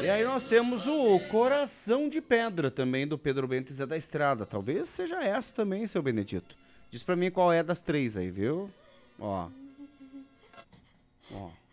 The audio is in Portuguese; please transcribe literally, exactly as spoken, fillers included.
E aí nós temos o Coração de Pedra também, do Pedro Bento e Zé da Estrada. Talvez seja essa também, seu Benedito. Diz pra mim qual é das três aí, viu? Ó. Ó.